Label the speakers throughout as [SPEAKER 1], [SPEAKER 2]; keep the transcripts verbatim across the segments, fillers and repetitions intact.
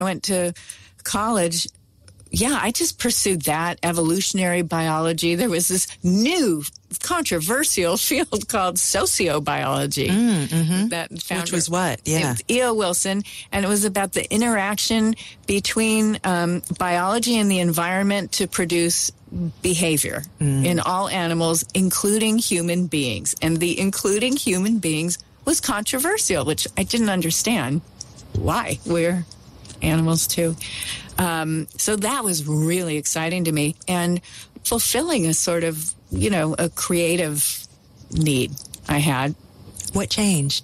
[SPEAKER 1] I went to college, yeah, I just pursued that, evolutionary biology. There was this new controversial field called sociobiology.
[SPEAKER 2] Mm, mm-hmm.
[SPEAKER 1] That founder,
[SPEAKER 2] Which was what? Yeah.
[SPEAKER 1] E O. Wilson. And it was about the interaction between um, biology and the environment to produce behavior mm. in all animals, including human beings. And the including human beings was controversial, which I didn't understand. Why? We're animals too. Um, so that was really exciting to me and fulfilling a sort of, you know, a creative need I had.
[SPEAKER 2] What changed?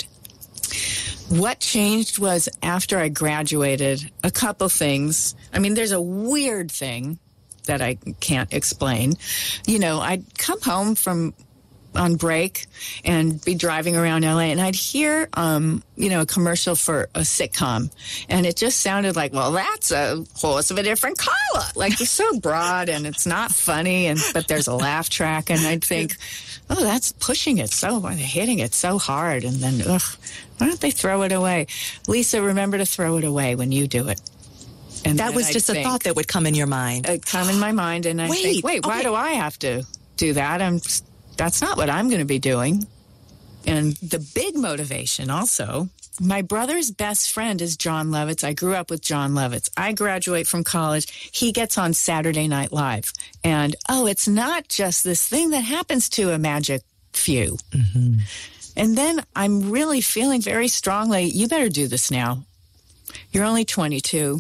[SPEAKER 1] What changed was after I graduated, a couple things. I mean, there's a weird thing that I can't explain. You know, I'd come home from on break and be driving around L A and I'd hear, um, you know, a commercial for a sitcom. And it just sounded like, well, that's a horse of a different color. Like it's so broad and it's not funny. And, but there's a laugh track. And I'd think, oh, that's pushing it so, they're hitting it so hard. And then, ugh, why don't they throw it away? Lisa, remember to throw it away when you do it. And
[SPEAKER 2] that was just I'd a think, thought that would come in your mind.
[SPEAKER 1] It'd come in my mind. And I
[SPEAKER 2] wait,
[SPEAKER 1] think, wait, why
[SPEAKER 2] okay.
[SPEAKER 1] do I have to do that? I'm That's not what I'm going to be doing. And the big motivation also, my brother's best friend is Jon Lovitz. I grew up with Jon Lovitz. I graduate from college. He gets on Saturday Night Live. And, oh, it's not just this thing that happens to a magic few. Mm-hmm. And then I'm really feeling very strongly, you better do this now. You're only twenty-two.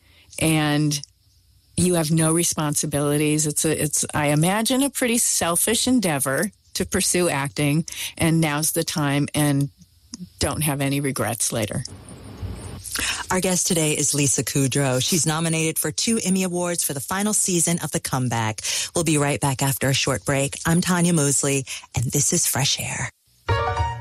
[SPEAKER 1] And you have no responsibilities. It's a, it's, I imagine, a pretty selfish endeavor to pursue acting, and now's the time, and don't have any regrets later.
[SPEAKER 2] Our guest today is Lisa Kudrow. She's nominated for two Emmy Awards for the final season of The Comeback. We'll be right back after a short break. I'm Tanya Mosley, and this is Fresh Air.